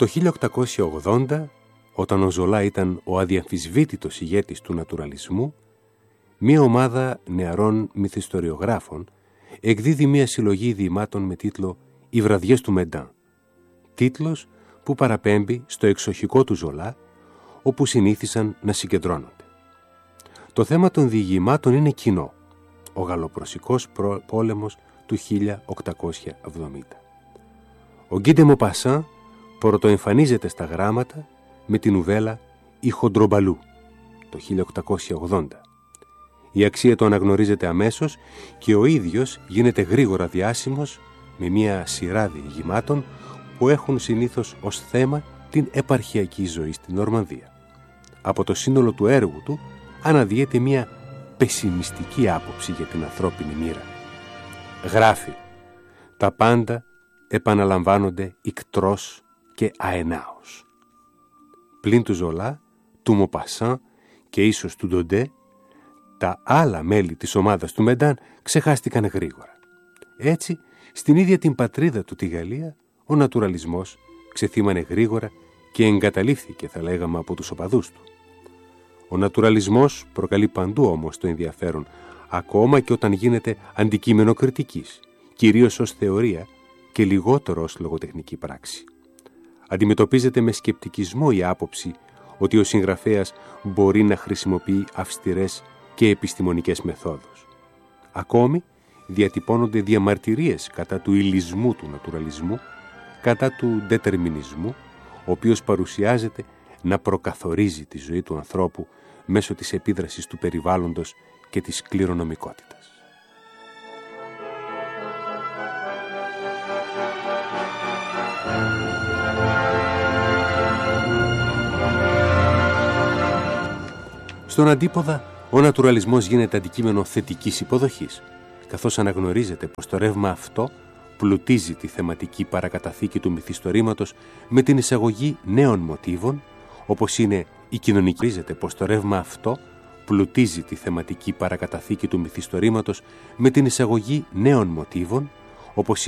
Το 1880, όταν ο Ζολά ήταν ο αδιαμφισβήτητος ηγέτης του νατουραλισμού, μία ομάδα νεαρών μυθιστοριογράφων εκδίδει μία συλλογή διημάτων με τίτλο «Οι βραδιές του Μεντάν», τίτλος που παραπέμπει στο εξοχικό του Ζολά, όπου συνήθισαν να συγκεντρώνονται. Το θέμα των διηγημάτων είναι κοινό, ο Γαλλοπρωσικός πόλεμος του 1870. Ο Γκί ντε Μοπασάν πρωτοεμφανίζεται στα γράμματα με την νουβέλα «Η Χοντρομπαλού» το 1880. Η αξία του αναγνωρίζεται αμέσως και ο ίδιος γίνεται γρήγορα διάσημος με μια σειρά διηγημάτων που έχουν συνήθως ως θέμα την επαρχιακή ζωή στην Νορμανδία. Από το σύνολο του έργου του αναδύεται μια πεσημιστική άποψη για την ανθρώπινη μοίρα. Γράφει «Τα πάντα επαναλαμβάνονται ικτρός και αενάως». Πλην του Ζολά, του Μοπασάν και ίσως του Ντοντέ, τα άλλα μέλη της ομάδας του Μεντάν ξεχάστηκαν γρήγορα. Έτσι, στην ίδια την πατρίδα του, τη Γαλλία, ο νατουραλισμός ξεθύμανε γρήγορα και εγκαταλείφθηκε, θα λέγαμε, από τους οπαδούς του. Ο νατουραλισμός προκαλεί παντού όμως το ενδιαφέρον, ακόμα και όταν γίνεται αντικείμενο κριτικής, κυρίως ως θεωρία και λιγότερο ως λογοτεχνική πράξη. Αντιμετωπίζεται με σκεπτικισμό η άποψη ότι ο συγγραφέας μπορεί να χρησιμοποιεί αυστηρές και επιστημονικές μεθόδους. Ακόμη διατυπώνονται διαμαρτυρίες κατά του υλισμού του νατουραλισμού, κατά του ντετερμινισμού, ο οποίος παρουσιάζεται να προκαθορίζει τη ζωή του ανθρώπου μέσω της επίδρασης του περιβάλλοντος και της κληρονομικότητας. Στον αντίποδα, ο νατουραλισμός γίνεται αντικείμενο θετικής υποδοχής, καθώς αναγνωρίζεται πως το ρεύμα αυτό πλουτίζει τη θεματική παρακαταθήκη του μυθιστορήματος με την εισαγωγή νέων μοτίβων, όπως είναι η κοινωνική. Αναγνωρίζεται πως το ρεύμα αυτό πλουτίζει τη θεματική παρακαταθήκη του μυθιστορήματος με την εισαγωγή νέων μοτίβων, όπως